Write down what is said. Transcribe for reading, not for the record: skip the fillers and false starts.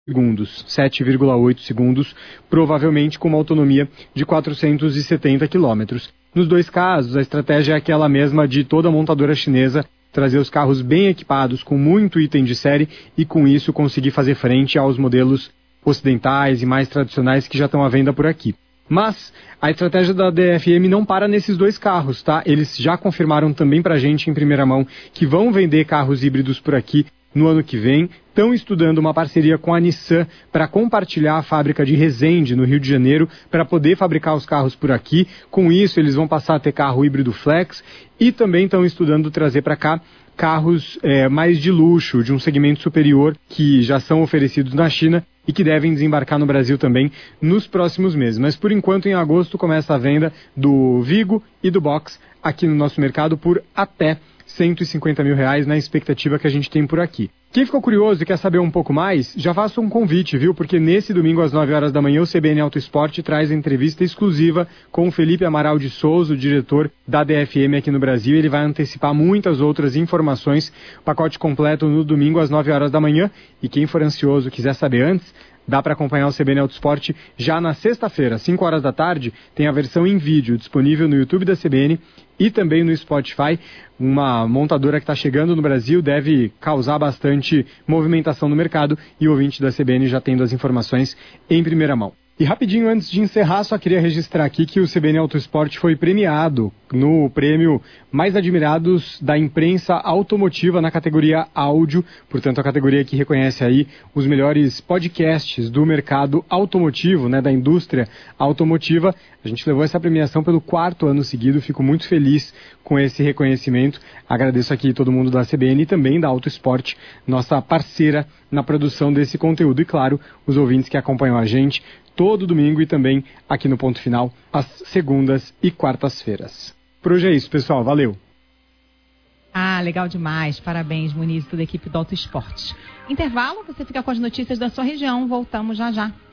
segundos, 7,8 segundos, provavelmente com uma autonomia de 470 quilômetros. Nos dois casos, a estratégia é aquela mesma de toda a montadora chinesa, trazer os carros bem equipados, com muito item de série, e com isso conseguir fazer frente aos modelos ocidentais e mais tradicionais que já estão à venda por aqui. Mas a estratégia da DFM não para nesses dois carros, tá? Eles já confirmaram também pra gente em primeira mão que vão vender carros híbridos por aqui no ano que vem. Estão estudando uma parceria com a Nissan para compartilhar a fábrica de Resende, no Rio de Janeiro, para poder fabricar os carros por aqui. Com isso, eles vão passar a ter carro híbrido flex e também estão estudando trazer para cá carros mais de luxo, de um segmento superior, que já são oferecidos na China e que devem desembarcar no Brasil também nos próximos meses. Mas, por enquanto, em agosto, começa a venda do Vigo e do Box aqui no nosso mercado por até R$150 mil na expectativa que a gente tem por aqui. Quem ficou curioso e quer saber um pouco mais, já faço um convite, viu? Porque nesse domingo às 9 horas da manhã o CBN Auto Esporte traz a entrevista exclusiva com o Felipe Amaral de Souza, o diretor da DFM aqui no Brasil. Ele vai antecipar muitas outras informações, pacote completo no domingo às 9 horas da manhã. E quem for ansioso, quiser saber antes, dá para acompanhar o CBN Auto Esporte já na sexta-feira, às 5 horas da tarde, tem a versão em vídeo disponível no YouTube da CBN e também no Spotify. Uma montadora que está chegando no Brasil, deve causar bastante movimentação no mercado, e o ouvinte da CBN já tendo as informações em primeira mão. E rapidinho, antes de encerrar, só queria registrar aqui que o CBN Auto Esporte foi premiado no prêmio Mais Admirados da Imprensa Automotiva na categoria áudio, portanto a categoria que reconhece aí os melhores podcasts do mercado automotivo, né, da indústria automotiva. A gente levou essa premiação pelo 4º ano seguido, fico muito feliz com esse reconhecimento. Agradeço aqui todo mundo da CBN e também da Auto Esporte, nossa parceira na produção desse conteúdo, e claro, os ouvintes que acompanham a gente todo domingo e também aqui no Ponto Final, às segundas e quartas-feiras. Por hoje é isso, pessoal. Valeu! Legal demais. Parabéns, Muniz, toda a equipe do Auto Esporte. Intervalo, você fica com as notícias da sua região. Voltamos já já.